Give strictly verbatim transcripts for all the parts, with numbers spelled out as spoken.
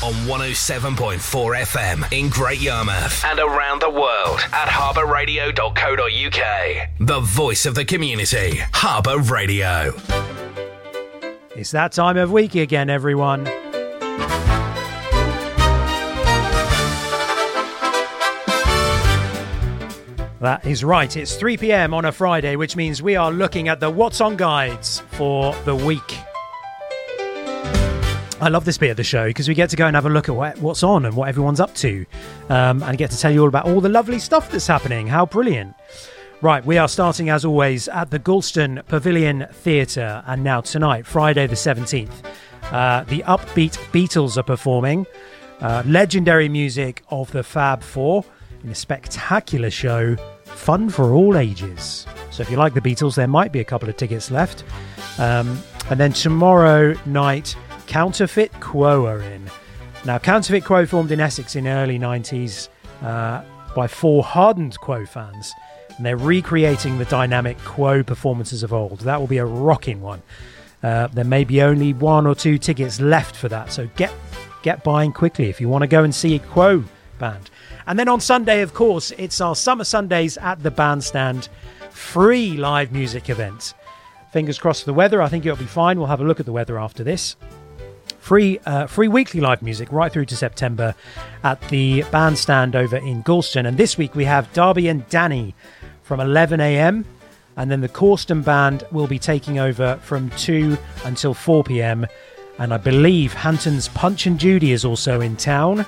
on one oh seven point four F M in Great Yarmouth and around the world at harbour radio dot co dot uk. The voice of the community, Harbour Radio. It's that time of week again, everyone. That is right. It's three p.m. on a Friday, which means we are looking at the What's On guides for the week. I love this bit of the show because we get to go and have a look at what, what's on and what everyone's up to, um, and get to tell you all about all the lovely stuff that's happening. How brilliant. Right, we are starting as always at the Galston Pavilion Theatre, and now tonight, Friday the seventeenth, uh, the Upbeat Beatles are performing uh, legendary music of the Fab Four in a spectacular show, fun for all ages. So if you like the Beatles, there might be a couple of tickets left. Um, and then tomorrow night, Counterfeit Quo are in. Now, Counterfeit Quo formed in Essex in the early nineties uh, by four hardened Quo fans. And they're recreating the dynamic Quo performances of old. That will be a rocking one. Uh, there may be only one or two tickets left for that, so get get buying quickly if you want to go and see a Quo band. And then on Sunday, of course, it's our Summer Sundays at the Bandstand free live music event. Fingers crossed for the weather. I think it'll be fine. We'll have a look at the weather after this. Free uh, free weekly live music right through to September at the Bandstand over in Galston. And this week we have Darby and Danny from eleven a.m. and then the Corston Band will be taking over from two until four p.m. And I believe Hanton's Punch and Judy is also in town,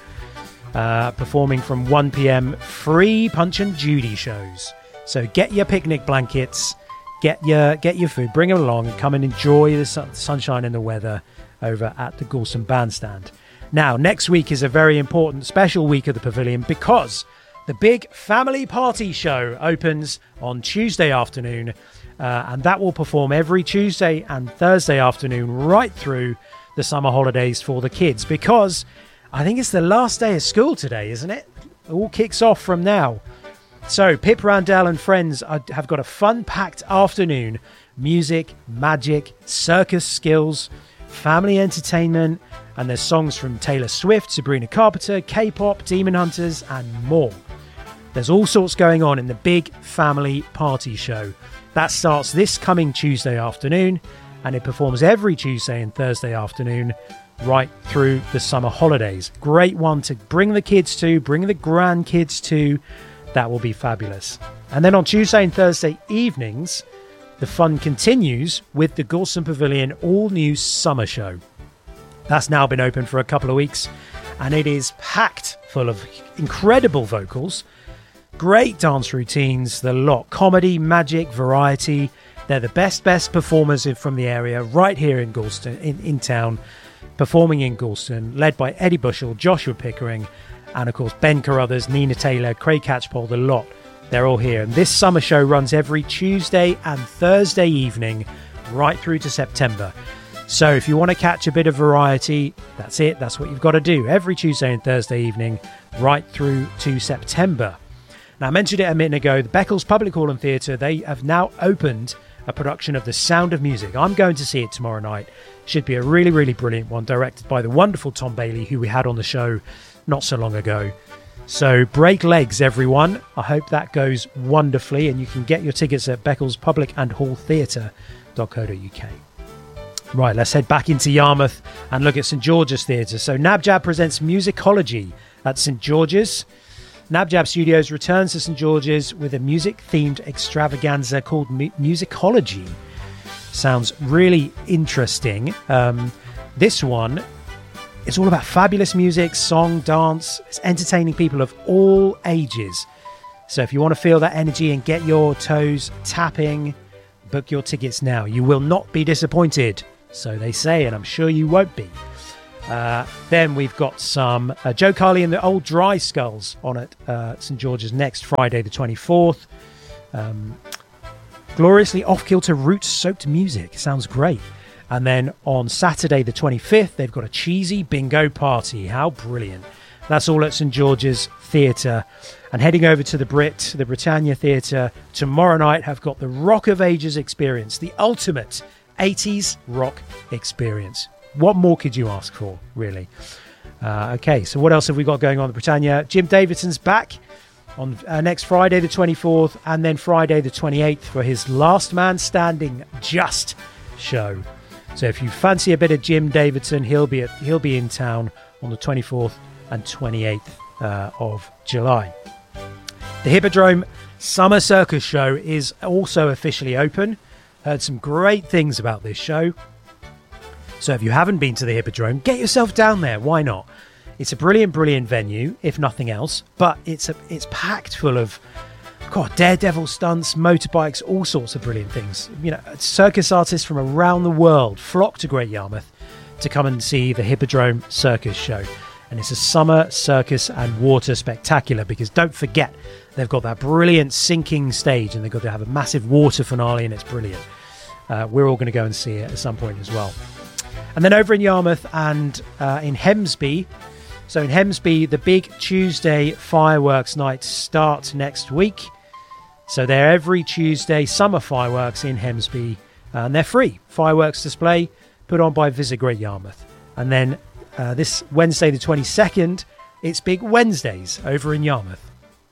uh, performing from one p.m. free Punch and Judy shows. So get your picnic blankets, get your get your food, bring them along, and come and enjoy the sun, sunshine and the weather over at the Galston Bandstand. Now, next week is a very important special week at the Pavilion because the big family party show opens on Tuesday afternoon, uh, and that will perform every Tuesday and Thursday afternoon right through the summer holidays for the kids, because I think it's the last day of school today, isn't it? It all kicks off from now. So Pip Randell and friends are, have got a fun-packed afternoon. Music, magic, circus skills, family entertainment, and there's songs from Taylor Swift, Sabrina Carpenter, K-pop, Demon Hunters, and more. There's all sorts going on in the big family party show. That starts this coming Tuesday afternoon, and it performs every Tuesday and Thursday afternoon right through the summer holidays. Great one to bring the kids to, bring the grandkids to. That will be fabulous. And then on Tuesday and Thursday evenings, the fun continues with the Galston Pavilion all-new summer show. That's now been open for a couple of weeks, and it is packed full of incredible vocals, great dance routines, the lot. Comedy, magic, variety. They're the best, best performers from the area right here in Galston, in, in town, performing in Galston, led by Eddie Bushell, Joshua Pickering, and of course Ben Carruthers, Nina Taylor, Craig Catchpole, the lot. They're all here. And this summer show runs every Tuesday and Thursday evening right through to September. So if you want to catch a bit of variety, that's it. That's what you've got to do. Every Tuesday and Thursday evening right through to September. Now, I mentioned it a minute ago. The Beccles Public Hall and Theatre, they have now opened a production of The Sound of Music. I'm going to see it tomorrow night. Should be a really, really brilliant one, directed by the wonderful Tom Bailey, who we had on the show not so long ago. So break legs, everyone. I hope that goes wonderfully, and you can get your tickets at beccles public and hall theatre dot co dot uk. Right, let's head back into Yarmouth and look at St George's Theatre. So Nabjab presents Musicology at St George's. Nabjab Studios returns to St George's with a music-themed extravaganza called Mu- Musicology. Sounds really interesting. Um, this one, it's all about fabulous music, song, dance. It's entertaining people of all ages. So if you want to feel that energy and get your toes tapping, book your tickets now. You will not be disappointed. So they say, and I'm sure you won't be. Uh, then we've got some uh, Joe Carley and the Old Dry Skulls on at uh, St George's next Friday the twenty-fourth. Um, gloriously off-kilter roots-soaked music. Sounds great. And then on Saturday the twenty-fifth, they've got a cheesy bingo party. How brilliant. That's all at St George's Theatre. And heading over to the Brit, the Britannia Theatre, tomorrow night have got the Rock of Ages experience, the ultimate eighties rock experience. What more could you ask for, really? Uh, okay, so what else have we got going on at Britannia? Jim Davidson's back on uh, next Friday the twenty-fourth, and then Friday the twenty-eighth for his Last Man Standing Just show. So if you fancy a bit of Jim Davidson, he'll be at, he'll be in town on the twenty-fourth and twenty-eighth uh, of July. The Hippodrome Summer Circus Show is also officially open. Heard some great things about this show. So if you haven't been to the Hippodrome, get yourself down there. Why not? It's a brilliant, brilliant venue, if nothing else. But it's a, it's packed full of God, daredevil stunts, motorbikes, all sorts of brilliant things. You know, circus artists from around the world flock to Great Yarmouth to come and see the Hippodrome Circus Show. And it's a summer circus and water spectacular, because don't forget, they've got that brilliant sinking stage and they've got to have a massive water finale, and it's brilliant. Uh, we're all going to go and see it at some point as well. And then over in Yarmouth and uh, in Hemsby, so in Hemsby, the big Tuesday fireworks night starts next week. So they're every Tuesday, summer fireworks in Hemsby, uh, and they're free. Fireworks display put on by Visit Great Yarmouth. And then uh, this Wednesday the twenty-second, it's Big Wednesdays over in Yarmouth.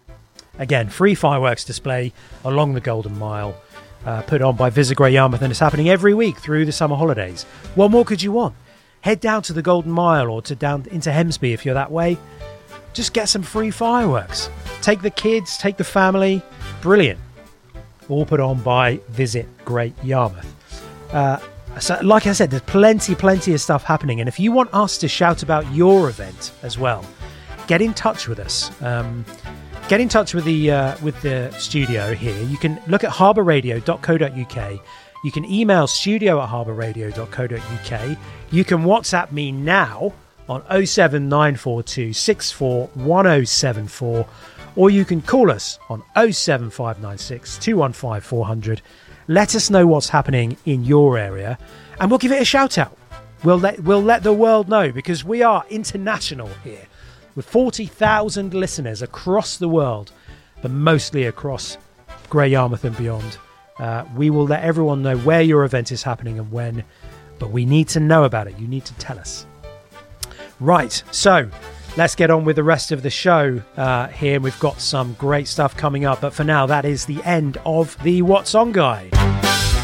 Again, free fireworks display along the Golden Mile, uh, put on by Visit Great Yarmouth, and it's happening every week through the summer holidays. What more could you want? Head down to the Golden Mile or to down into Hemsby if you're that way. Just get some free fireworks. Take the kids, take the family. Brilliant. All put on by Visit Great Yarmouth. Uh, so, like I said, there's plenty, plenty of stuff happening. And if you want us to shout about your event as well, get in touch with us. Um, get in touch with the uh, with the studio here. You can look at harbour radio dot co dot uk. You can email studio at harbour radio dot co dot uk. You can WhatsApp me now on oh seven nine four two six four one oh seven four, or you can call us on oh seven five nine six two one five four hundred. Let us know what's happening in your area, and we'll give it a shout out. We'll let we'll let the world know, because we are international here, with forty thousand listeners across the world, but mostly across Great Yarmouth and beyond. Uh, we will let everyone know where your event is happening and when, but we need to know about it. You need to tell us. Right, so let's get on with the rest of the show uh, here. We've got some great stuff coming up, but for now, that is the end of the What's On Guide.